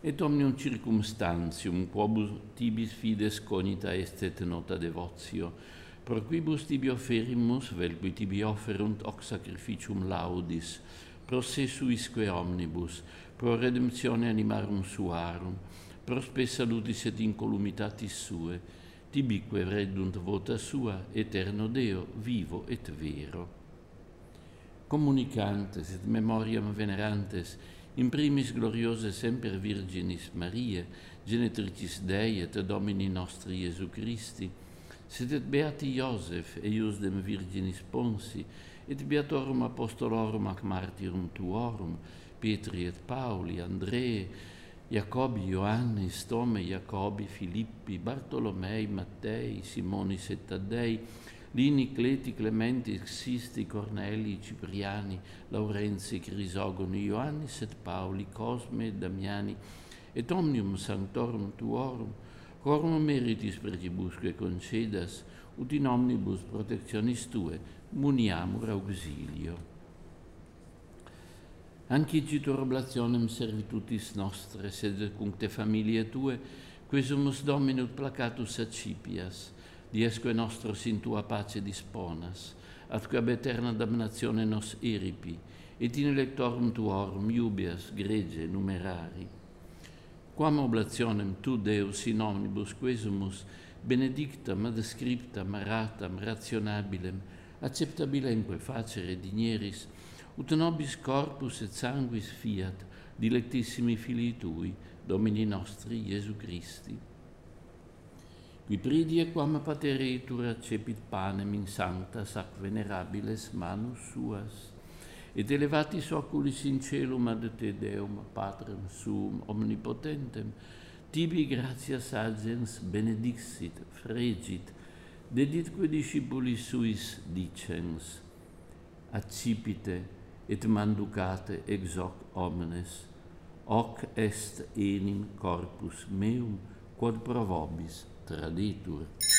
et omnium circumstantium, quobus tibis fides cognita est et nota devotio, pro quibus tibi offerimus, vel qui tibi offerunt hoc sacrificium laudis, pro se suisque omnibus, pro redemptione animarum suarum, pro spe salutis et incolumitatis sue, tibique reddunt vota sua, eterno Deo, vivo et vero. Communicantes et memoriam venerantes, in primis gloriose semper Virginis Mariae, genetricis Dei et Domini nostri Iesu Christi, sed et beati Iosef, eius dem Virginis Ponsi, et beatorum apostolorum ac martyrum tuorum, Pietri et Pauli, Andrei, Jacobi, Ioannis, Tome, Jacobi, Filippi, Bartolomei, Mattei, Simonis et Taddei, Lini, Cleti, Clementi, Sisti, Corneli, Cipriani, Laurenzi, Crisogoni, Ioannis et Pauli, Cosme, Damiani, et omnium sanctorum tuorum, quorum meritis pregibusque concedas, ut in omnibus protectionis tue muniamur auxilio. Ancicitur oblationem servitutis nostre, sed cuncte familiae tue, quesumus Dominus placatus accipias, diesque nostros in tua pace disponas, atque ab eterna damnatione nos eripi, et in electorum tuorum iubias grege numerari. Quam oblationem tu, Deus, in omnibus quesumus, benedictam, adscriptam, aratam, rationabilem, acceptabilemque facere digneris, ut nobis corpus et sanguis fiat, dilectissimi filii tui, Domini nostri Iesu Christi. Qui pridie quam patereitur accepit panem in sanctas ac venerabiles manus suas, et elevatis oculis in celum ad te Deum, Patrem suum omnipotentem, tibi gratias agens benedixit, fregit, deditque discipulis suis dicens, accipite et manducate ex hoc omnes, hoc est enim corpus meum, quod pro vobis traditur.